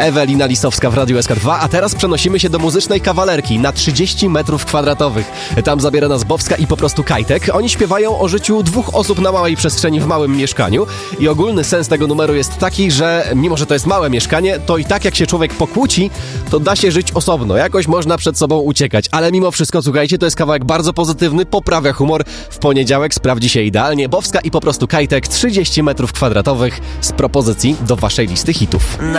Ewelina Lisowska w Radiu SK2, a teraz przenosimy się do muzycznej kawalerki na 30 metrów kwadratowych. Tam zabiera nas Bowska i Po prostu Kajtek. Oni śpiewają o życiu dwóch osób na małej przestrzeni w małym mieszkaniu i ogólny sens tego numeru jest taki, że mimo, że to jest małe mieszkanie, to i tak jak się człowiek pokłóci, to da się żyć osobno. Jakoś można przed sobą uciekać. Ale mimo wszystko, słuchajcie, to jest kawałek bardzo pozytywny, poprawia humor. W poniedziałek sprawdzi się idealnie. Bowska i Po prostu Kajtek, 30 metrów kwadratowych z propozycji do waszej listy hitów.